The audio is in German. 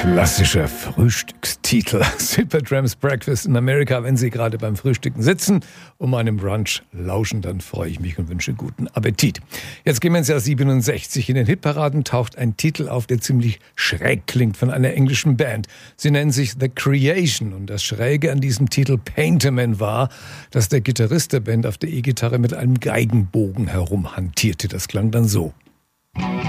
Klassischer Frühstückstitel. Supertramp's Breakfast in America. Wenn Sie gerade beim Frühstücken sitzen und meinem Brunch lauschen, dann freue ich mich und wünsche guten Appetit. Jetzt gehen wir ins Jahr 67. In den Hitparaden taucht ein Titel auf, der ziemlich schräg klingt, von einer englischen Band. Sie nennen sich The Creation und das Schräge an diesem Titel Painterman war, dass der Gitarrist der Band auf der E-Gitarre mit einem Geigenbogen herumhantierte. Das klang dann so.